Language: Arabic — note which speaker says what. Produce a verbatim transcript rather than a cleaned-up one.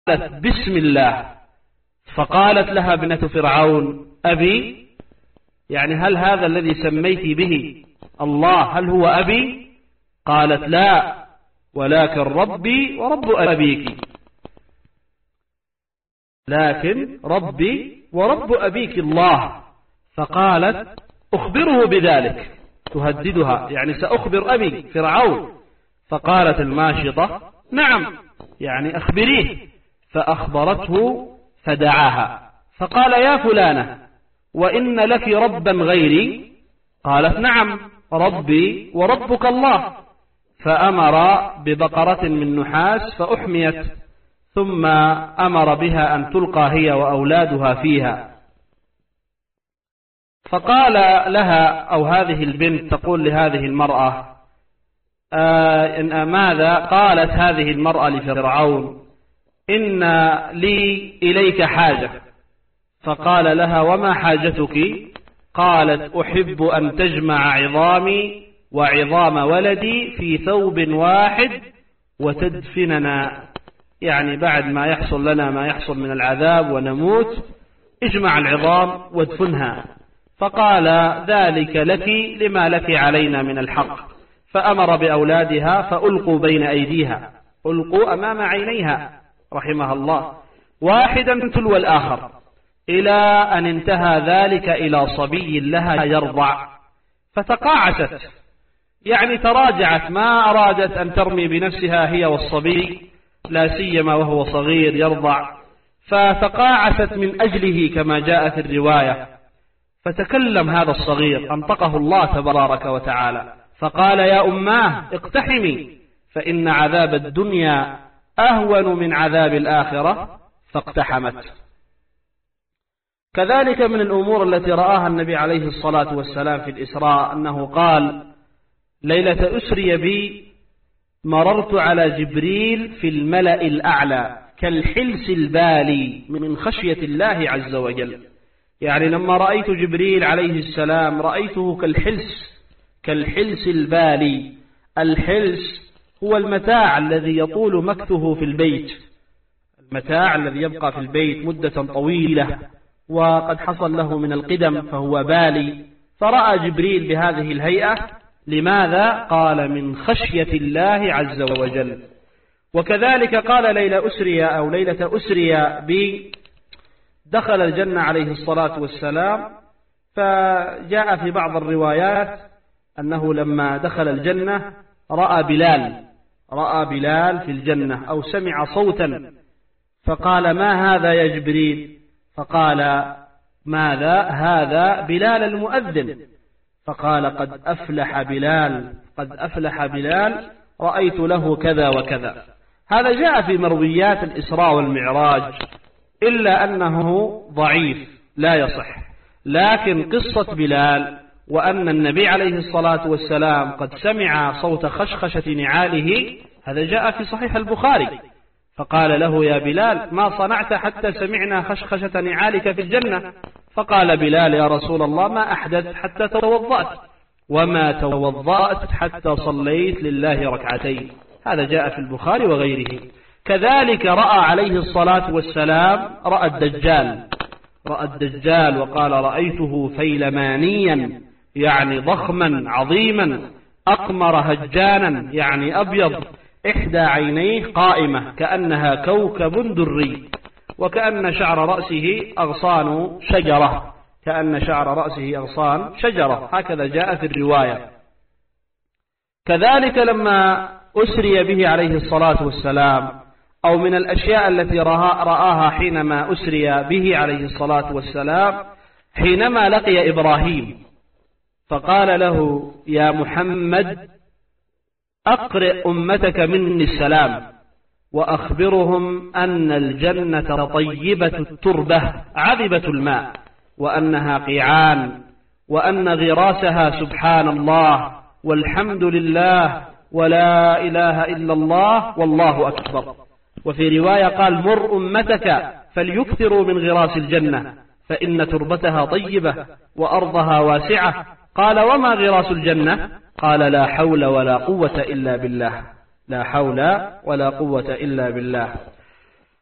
Speaker 1: بسم الله. فقالت لها ابنة فرعون أبي، يعني هل هذا الذي سميت به الله هل هو أبي؟ قالت لا، ولكن ربي ورب أبيك، لكن ربي ورب أبيك الله. فقالت أخبره بذلك، تهددها يعني سأخبر أبي فرعون. فقالت الماشطة نعم، يعني أخبريه. فأخبرته فدعاها فقال يا فلانة وإن لك ربا غيري؟ قالت نعم، ربي وربك الله. فأمر ببقرة من نحاس فأحميت، ثم أمر بها أن تلقى هي وأولادها فيها. فقال لها، أو هذه البنت تقول لهذه المرأة آه إن ماذا؟ قالت هذه المرأة لفرعون إن لي إليك حاجة. فقال لها وما حاجتك؟ قالت أحب أن تجمع عظامي وعظام ولدي في ثوب واحد وتدفننا، يعني بعد ما يحصل لنا ما يحصل من العذاب ونموت اجمع العظام وادفنها. فقال ذلك لك لما لك علينا من الحق. فأمر بأولادها فألقوا بين أيديها، ألقوا أمام عينيها رحمها الله، واحدا تلو الآخر، إلى أن انتهى ذلك إلى صبي لها يرضع. فتقاعست، يعني تراجعت، ما أرادت أن ترمي بنفسها هي والصبي، لا سيما وهو صغير يرضع. فتقاعست من أجله كما جاء في الرواية. فتكلم هذا الصغير، أنطقه الله تبارك وتعالى، فقال يا أماه اقتحمي فإن عذاب الدنيا أهون من عذاب الآخرة. فاقتحمت. كذلك من الأمور التي رآها النبي عليه الصلاة والسلام في الإسراء أنه قال ليلة أسري بي مررت على جبريل في الملأ الأعلى كالحلس البالي من خشية الله عز وجل. يعني لما رأيت جبريل عليه السلام رأيته كالحلس كالحلس البالي. الحلس هو المتاع الذي يطول مكثه في البيت، المتاع الذي يبقى في البيت مدة طويلة وقد حصل له من القدم فهو بالي. فرأى جبريل بهذه الهيئة. لماذا؟ قال من خشية الله عز وجل. وكذلك قال ليلة أسري أو ليلة أسري بي دخل الجنة عليه الصلاة والسلام. فجاء في بعض الروايات أنه لما دخل الجنة رأى بلال رأى بلال في الجنة أو سمع صوتا، فقال ما هذا يا جبريل؟ فقال ماذا؟ هذا بلال المؤذن. فقال قد أفلح بلال قد أفلح بلال رأيت له كذا وكذا. هذا جاء في مرويات الإسراء والمعراج، إلا أنه ضعيف لا يصح. لكن قصة بلال وأن النبي عليه الصلاة والسلام قد سمع صوت خشخشة نعاله، هذا جاء في صحيح البخاري. فقال له يا بلال ما صنعت حتى سمعنا خشخشة نعالك في الجنة؟ فقال بلال يا رسول الله ما أحدث حتى توضأت، وما توضأت حتى صليت لله ركعتين. هذا جاء في البخاري وغيره. كذلك رأى عليه الصلاة والسلام رأى الدجال رأى الدجال وقال رأيته فيلمانيا، يعني ضخما عظيما، أقمر هجانا، يعني أبيض، إحدى عينيه قائمة كأنها كوكب دري، وكأن شعر رأسه أغصان شجرة كأن شعر رأسه أغصان شجرة هكذا جاء في الرواية. كذلك لما أسري به عليه الصلاة والسلام، أو من الأشياء التي رآها حينما أسري به عليه الصلاة والسلام، حينما لقي إبراهيم فقال له يا محمد أقرئ أمتك مني السلام وأخبرهم أن الجنة طيبة التربة عذبة الماء، وأنها قيعان، وأن غراسها سبحان الله والحمد لله ولا إله إلا الله والله أكبر. وفي رواية قال مر أمتك فليكثروا من غراس الجنة فإن تربتها طيبة وأرضها واسعة. قال وما غراس الجنة؟ قال لا حول ولا قوة إلا بالله لا حول ولا قوة إلا بالله.